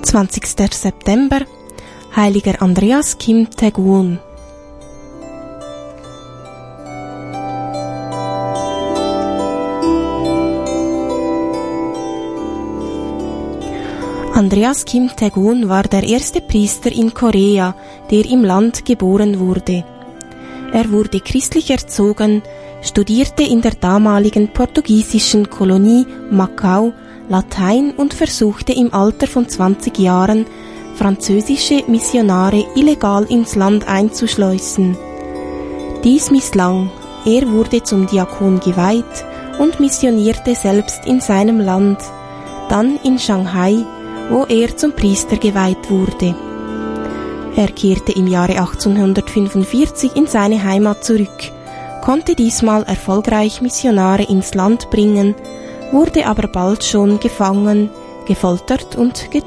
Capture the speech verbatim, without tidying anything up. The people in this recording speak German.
zwanzigster September, Heiliger Andreas Kim Tae-gun. Andreas Kim Tae-gun war der erste Priester in Korea, der im Land geboren wurde. Er wurde christlich erzogen, studierte in der damaligen portugiesischen Kolonie Macau Latein und versuchte im Alter von zwanzig Jahren, französische Missionare illegal ins Land einzuschleusen. Dies misslang, er wurde zum Diakon geweiht und missionierte selbst in seinem Land, dann in Shanghai, wo er zum Priester geweiht wurde. Er kehrte im Jahre achtzehnhundertfünfundvierzig in seine Heimat zurück, konnte diesmal erfolgreich Missionare ins Land bringen, wurde aber bald schon gefangen, gefoltert und getötet.